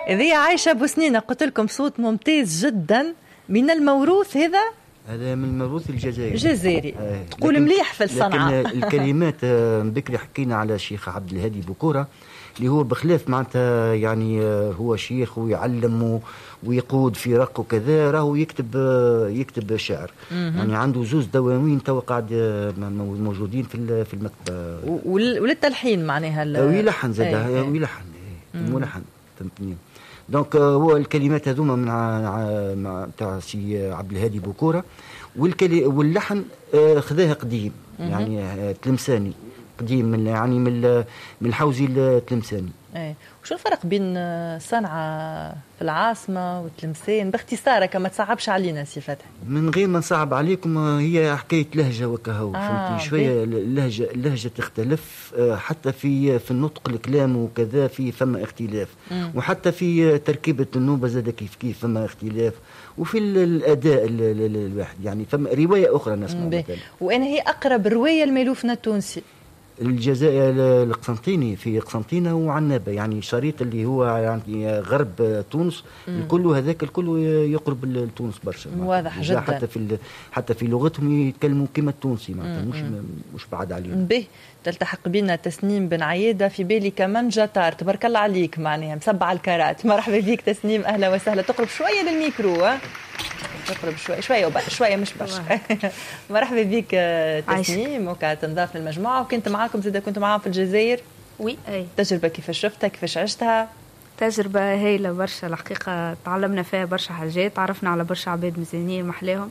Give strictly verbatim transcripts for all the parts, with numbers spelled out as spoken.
هذه عايشة بوسنينة، قلت لكم صوت ممتاز جدا. من الموروث هذا؟ هذا من الموروث الجزائري. الجزائري. آه. تقول مليح في الصنعة. لكن الكلمات بكري حكينا على الشيخ عبد الهادي بوكورة اللي هو بخلاف معناتها يعني هو شيخ ويعلم ويقود في رق وكذا، راهو يكتب يكتب شعر. يعني عنده زوز دواوين تو قاعد موجودين في في المكتبة. وللتلحين معناها ويلحن زاد ويلحن ملحن فهمتني. دونك هو الكلمات هذوما من مع تاع سي عبد الهادي بوكورة، واللحن خذاها قديم يعني تلمساني قديم من يعني من من الحوزي التلمساني. ايه وشو الفرق بين صنعاء في العاصمه وتلمسان باختصار كما تصعبش علينا سي فتحي؟ من غير ما نصعب عليكم، هي حكايه لهجه وكهو. آه فهمتي شويه اللهجه اللهجه تختلف حتى في في النطق الكلام وكذا، في فما اختلاف. مم. وحتى في تركيبه النوبه زاد كيف كيف فما اختلاف، وفي الاداء الواحد يعني فما روايه اخرى نسمع مثلا. وانا هي اقرب روايه المالوفنا التونسي الجزائر القسنطيني في قسنطينة وعنابة، يعني شريط اللي هو يعني غرب تونس الكل هذاك الكل يقرب لتونس برشا. واضح جدا. حتى في حتى في لغتهم يتكلموا كما التونسي معناتها مش مش بعد عليهم. به تلتحق بنا تسنيم بن عيادة في بالي كمان جاتار، تبارك الله عليك معناها مسبع الكرات. مرحبا بك تسنيم، اهلا وسهلا. تقرب شويه للميكرو ها، تقرب شويه شويه وبقى شويه مش برشا. مرحبا بك تسنيم، وكانت تنضاف للمجموعه وكنت معاكم زيدا، كنت معاهم في الجزائر. وي اي تجربه كيفاش شفتها كيفاش عشتها؟ تجربه هايله برشا الحقيقه، تعلمنا فيها برشا حاجات، تعرفنا على برشا عباد مزيانين محلاهم.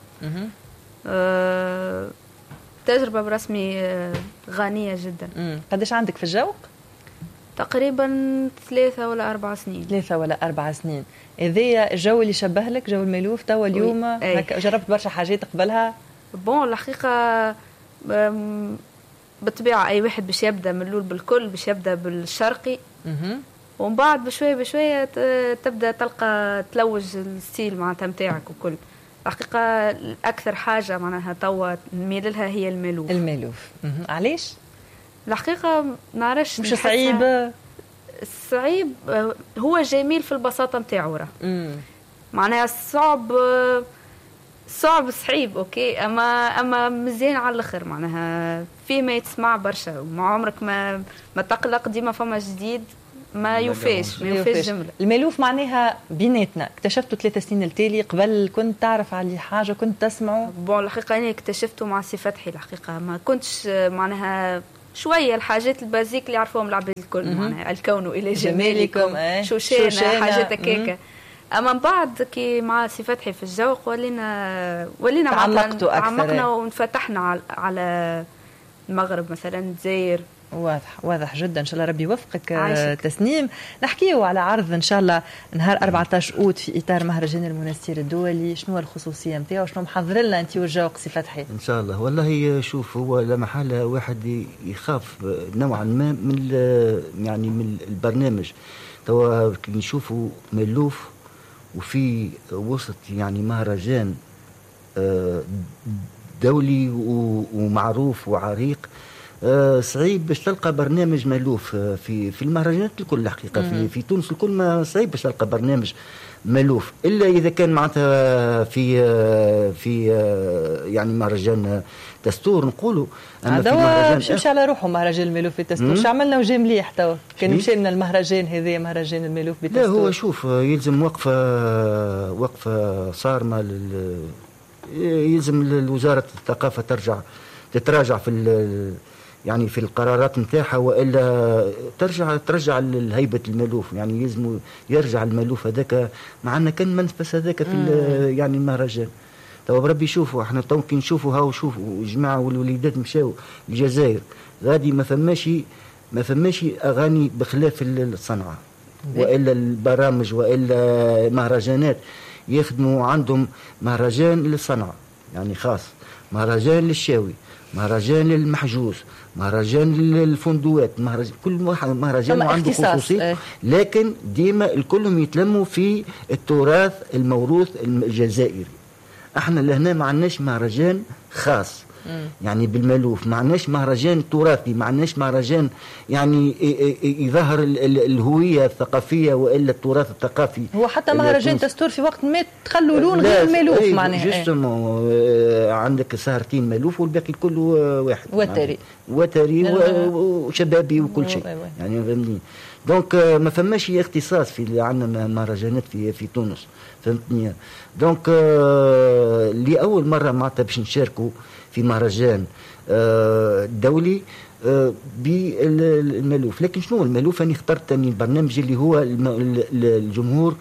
أه تجربه برسمي غنيه جدا. مم. قديش عندك في الجوق؟ تقريبا ثلاثة ولا أربع سنين. ثلاثة ولا أربع سنين. إذا الجو اللي شبه لك جو المالوف توا اليوم؟ هكا جربت برشا حاجات قبلها؟ بون الحقيقة بالطبيعة أي واحد باش يبدأ من الأول بالكل باش يبدأ بالشرقي، ومن بعد بشوية بشوية تبدأ تلقى تلوج الستيل معناتها متاعك وكل. الحقيقة أكثر حاجة معناها توا نميل لها هي المالوف. المالوف علاش؟ الحقيقة نعرفش مش صعيب. الصعيب هو جميل في البساطة متاعو راه معناها الصعب صعب صعيب اوكي، اما اما مزيان على الاخر معناها فيه ما يتسمع برشا، ومع عمرك ما ما تقلق ديما فما جديد ما يوفاش ما يوفاش جمله. المالوف معناها بيناتنا اكتشفته ثلاث سنين التالي، قبل كنت تعرف عليه حاجه كنت تسمعه؟ بون الحقيقه انا اكتشفته مع سي فتحي، الحقيقه ما كنتش معناها شويه الحاجات البازيك اللي يعرفوهم العباد الكل معناها الكون الى جمالكم شوشانه حاجات هكاكا. اما من بعد كي مع سي فتحي في الجوق ولينا ولينا تعمقتوا اكثر، تعمقنا وانفتحنا على المغرب مثلا الجزائر. واضح واضح جدا. ان شاء الله ربي يوفقك تسنيم. نحكيو على عرض ان شاء الله نهار أربعة عشر أوت في اطار مهرجان المنستير الدولي، شنو الخصوصيه نتاعو، شنو محضر لنا انت والجوق سي فتحي؟ ان شاء الله والله شوف هو لا محاله واحد يخاف نوعا ما من يعني من البرنامج. توا نشوفوا ملوف وفي وسط يعني مهرجان دولي ومعروف وعريق، صعيب باش تلقى برنامج مالوف في في المهرجانات الكل الحقيقه في في تونس الكل، ما صعيب باش تلقى برنامج مالوف الا اذا كان معناتها في في يعني مهرجان دستور نقولوا. اما في مهرجان مش مش على روحه مهرجان المالوف في الدستور، شو عملنا وجا مليح توا كان مشى لنا المهرجان هذا مهرجان المالوف بالدستور. لا هو شوف يلزم وقفه وقفه صارمه لل يلزم وزاره الثقافه ترجع تتراجع في يعني في القرارات نتاعها، والا ترجع ترجع لهيبه المالوف. يعني يلزم يرجع المالوف هذاك معنا كان منفس هذاك في يعني المهرجان. توا بربي شوفوا احنا تو كي نشوفوا هاو شوفوا جماعه والوليدات مشاو الجزائر غادي ما فماش ما فماش اغاني بخلاف الصنعه والا البرامج والا مهرجانات يخدموا عندهم مهرجان للصنعه يعني خاص، مهرجان للشاوي، مهرجان للمحجوز، مهرجان للفندوات، مهرجان كل مهرجان عنده خصوصية. لكن ديما الكلهم يتلموا في التراث الموروث الجزائري. احنا لهنا ما عندناش مهرجان خاص يعني بالمالوف، ما عندناش مهرجان تراثي، ما عندناش مهرجان يعني يظهر الهويه الثقافيه والا التراث الثقافي. هو حتى مهرجان تستور في وقت ما تخلوا لون غير المالوف معناها جوستومون عندك سهرتين مالوف والباقي كله واحد وتري وتري وشبابي وكل شيء يعني فهمتني. دونك ما فماش اختصاص في عندنا مهرجانات في في تونس فهمتني. دونك لاول مره معناتها باش نشاركوا في مهرجان دولي بالمالوف. لكن شنو المالوف؟ اني اخترت اني البرنامج اللي هو الجمهور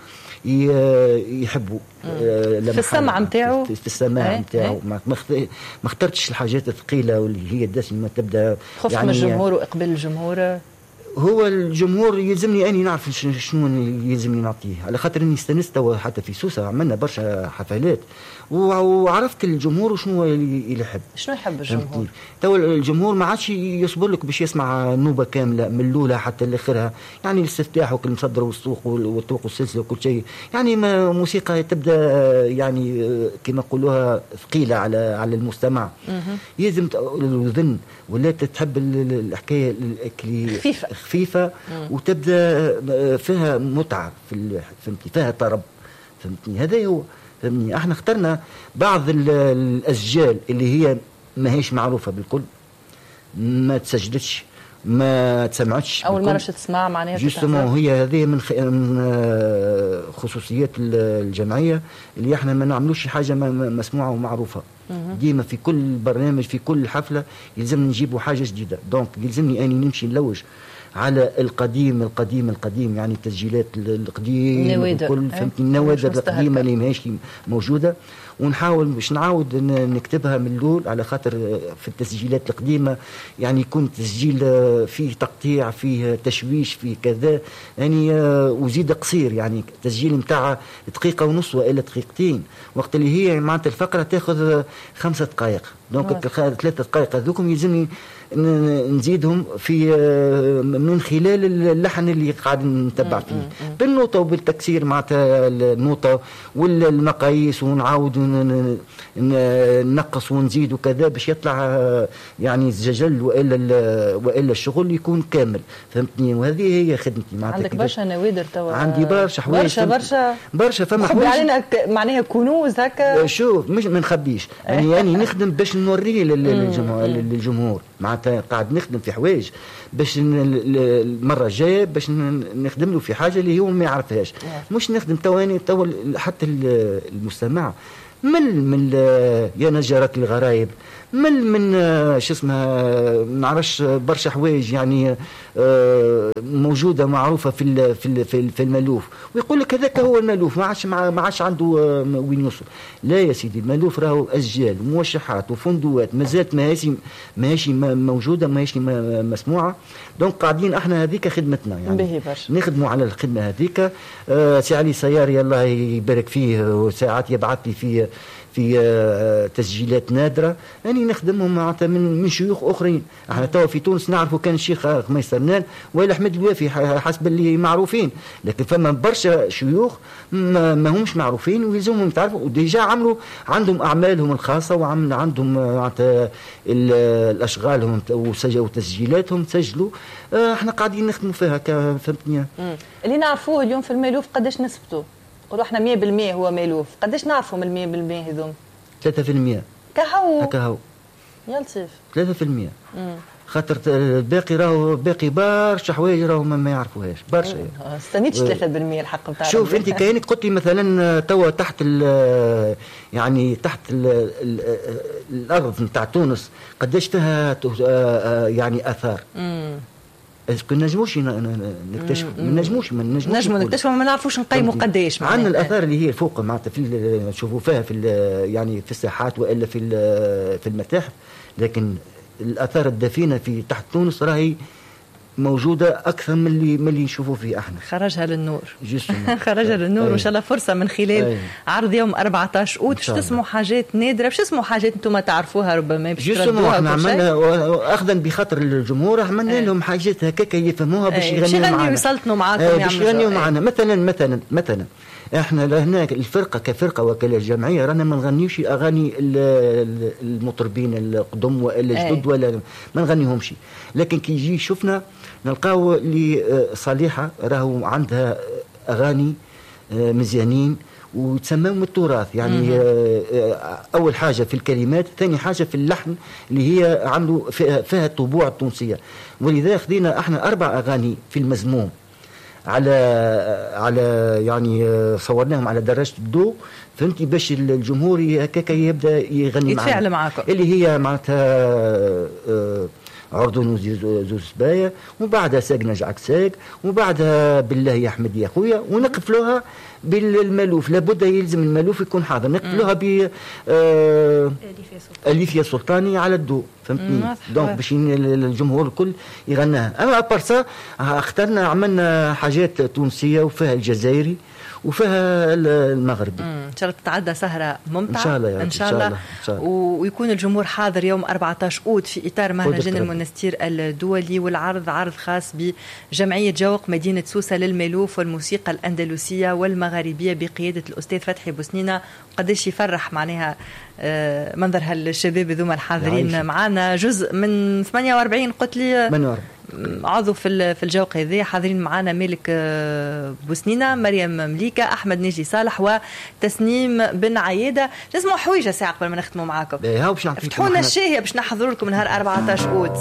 يحبوا في السمع نتاعو في السماع نتاعو. ما اخترتش الحاجات الثقيله واللي هي دسمه تبدا خفت يعني من الجمهور واقبال الجمهور. هو الجمهور يلزمني اني نعرف شنو يلزمني نعطيه، على خاطر اني استانست حتى في سوسه عملنا برشا حفلات وعرفت الجمهور شنو اللي يحب. شنو يحب الجمهور؟ تو الجمهور ما عادش يصبر لك باش يسمع نوبه كامله من الاولى حتى لاخرها، يعني الاستفتاح وكل مصدر والسوق والطوق والسلسله وكل شيء، يعني ما موسيقى تبدا يعني كما نقولوها ثقيله على على المستمع. يلزم الاذن ولا تحب الحكايه خفيفه خفيفه وتبدا فيها متعه في فهمتني، فيها طرب فهمتني. هذا هو فهمتني. احنا اخترنا بعض الاسجال اللي هي ما هيش معروفه بالكل، ما تسجلتش ما تسمعتش اول مره تسمع معناها جوستومون. هي هذه من خصوصيات الجمعيه اللي احنا ما نعملوش حاجه مسموعه ومعروفه. ديما في كل برنامج في كل حفله يلزمني نجيبوا حاجه جديده. دونك يلزمني اني نمشي نلوج على القديم القديم القديم، يعني التسجيلات القديمه وكل فهمتني النوادر القديمه اللي ماهيش موجوده، ونحاول باش نعاود نكتبها من الاول، على خاطر في التسجيلات القديمه يعني يكون تسجيل فيه تقطيع فيه تشويش فيه كذا يعني وزيد قصير، يعني تسجيل نتاع دقيقه ونص والا دقيقتين، وقت اللي هي معناتها الفقره تاخذ خمسة دقائق. دونك ثلاثة دقائق هذوكم يلزمني نزيدهم في من خلال اللحن اللي قاعد نتبع فيه بالنوتة وبالتكسير معناتها النوتة والمقاييس، ونعاود ننقص ونزيد وكذا باش يطلع يعني الزجل والا والا الشغل يكون كامل فهمتني. وهذه هي خدمتي معناتها. عندك برشا نوادر توا؟ عندي برشا حوايج برشا برشا برشا فما حوايج علينا معناها كنوز هكا. شوف مش ما نخبيش يعني يعني نخدم باش نوريه للجمهور للجمهور معناتها قاعد نخدم في حوايج باش المره الجايه باش نخدم له في حاجه اللي هو ما يعرفهاش. مش نخدم تواني تو حتى المستمع مل من يا نجارك الغرايب مل من شو اسمها ما نعرفش برشا حوايج يعني موجوده معروفه في في في المالوف، ويقول لك هذاك هو المالوف ما عادش ما عادش عنده وين يوصل. لا يا سيدي، المالوف راهو اسجال وموشحات وفندوات مازالت ماهيش ماهيش موجوده ماهيش مسموعه. دونك قاعدين احنا هذيك خدمتنا يعني نخدموا على الخدمه هذيك. آه سي علي سياري الله يبارك فيه وساعات يبعث لي في في تسجيلات نادره يعني نخدمهم معناتها من من شيوخ اخرين. احنا توا في تونس نعرفوا كان الشيخ خميس سرنان ولا احمد الوافي حسب اللي معروفين، لكن فما برشا شيوخ ما, ما همش معروفين ويلزمهم يتعرفوا، وديجا عملوا عندهم اعمالهم الخاصه وعمل عندهم معناتها الاشغالهم وتسجيلاتهم سجلوا. احنا قاعدين نخدموا فيها فهمتني. اللي نعرفوه اليوم في المالوف قداش نسبته؟ قولوا احنا مية بالمية هو مالوف، قداش نعرفوا من مية بالمية هذوم؟ ثلاثة بالمية كهو هكا هو يا لطيف ثلاثة بالمية. خاطر الباقي راهو باقي برشا حوايج راهو ما يعرفوهاش برشا. استنيتش ثلاثة بالمية الحق بتاعك. شوف انت كانك قلت لي مثلا توا تحت ال يعني تحت ال ال الارض نتاع تونس قداش فيها يعني اثار. امم اسكو نجموش نكتشفوا ما نجموش ما نجموش نجموا نكتشفوا ما نعرفوش نقيموا قداش. عندنا الاثار اللي هي فوق معناتها في نشوفوا فيها في يعني في الساحات والا في في المتاحف، لكن الاثار الدفينه في تحت تونس راهي موجوده اكثر من اللي من اللي نشوفوا فيه احنا. خرجها للنور. خرجها للنور وان شاء الله فرصه من خلال أي. عرض يوم أربعة عشر اوت باش تسمعوا حاجات نادره، باش تسمعوا حاجات انتم ما تعرفوها ربما باش تردوها. احنا عملنا اخذا بخاطر الجمهور عملنا لهم حاجات هكاك يفهموها باش يغنيوا معنا، يسلطنوا معاكم، باش يغنيوا معنا. مثلا مثلا مثلا احنا لهناك الفرقه كفرقه وكاله جمعيه رانا ما نغنيوش اغاني المطربين القدم ولا الجدد ولا ما نغنيهمش، لكن كي يجي شفنا نلقاو اللي صالحه راهو عندها اغاني مزيانين وتسموهم التراث، يعني مم. اول حاجه في الكلمات، ثاني حاجه في اللحن اللي هي عنده فيها الطبوع التونسيه. ولذا خذينا احنا اربع اغاني في المزموم على على يعني صورناهم على دراجه الضوء، فهمتي، باش الجمهور هكاك يبدا يغني معنا، يتفاعل معاكم، اللي هي معناتها عرضون وزوزبايا، وبعدها ساق نجعك ساق، وبعدها بالله يا احمد يا خويا، ونقفلوها بالمالوف. لابد يلزم المالوف يكون حاضر، نقفلوها ب آه اليف يا سلطاني على الضوء، فهمتني، دونك باش الجمهور الكل يغناها. اما ابارسا اخترنا عملنا حاجات تونسيه وفيها الجزائري وفيها المغربي. ان شاء الله تتعدى سهره ممتعه ان شاء الله، ان شاء الله, إن شاء الله. ويكون الجمهور حاضر يوم أربعة عشر اوت في اطار مهرجان المنستير الدولي، والعرض عرض خاص بجمعيه جوق مدينه سوسه للمالوف والموسيقى الاندلسيه والمغاربيه بقياده الاستاذ فتحي بوسنينه. قداش يفرح معناها منظر هالشباب ذوما الحاضرين معنا، جزء من ثمانية وأربعين قلت لي عضو في في الجوق هذا حاضرين معنا، مالك بوسنينه، مريم مليكه، احمد ناجي صالح وتسنيم بن عياده. نسمعوا حويجه ساعه قبل ما نختموا معاكم. فتحوا لنا الشاهيه باش نحضروا لكم نهار أربعة عشر اوت.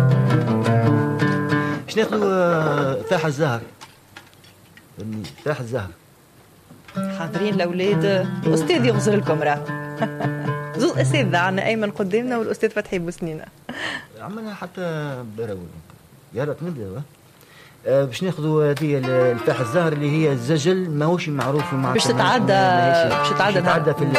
باش ناخذوا فاح الزهر، فاح الزهر حاضرين الاولاد. الاستاذ يغزر لكم راه زوز اساتذه عندنا، ايمن قدامنا والاستاذ فتحي بوسنينه. عملنا حتى براوي يا ريت نبداو أه باش ناخذوا هذه الفاح الزهر اللي هي الزجل، ماهوش معروف مع باش تتعدى باش تتعدى في